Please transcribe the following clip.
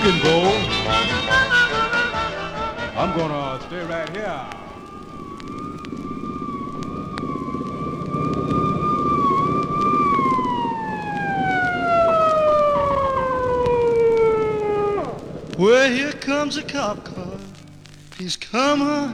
can go. I'm gonna stay right here. Well, here comes a cop car. He's coming